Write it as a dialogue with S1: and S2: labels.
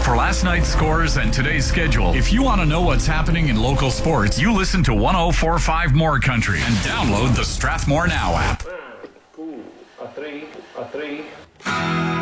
S1: For last night's scores and today's schedule, if you want to know what's happening in local sports, you listen to 104.5 More Country and download the Strathmore Now app.
S2: A 2, a 3, a 3.